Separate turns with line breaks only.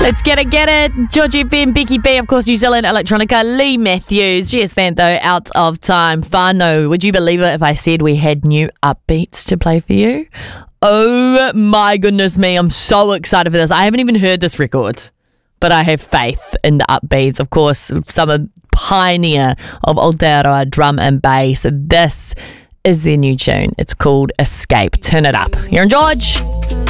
Let's get it. George FM, Becky B, of course, New Zealand Electronica, Lee Matthews. Just then, though, Out of Time. Whānau, would you believe it if I said we had new upbeats to play for you? Oh my goodness me, I'm so excited for this. I haven't even heard this record, but I have faith in the upbeats. Of course, some pioneer of Aotearoa drum and bass. This is their new tune. It's called Escape. Turn it up. You're in George.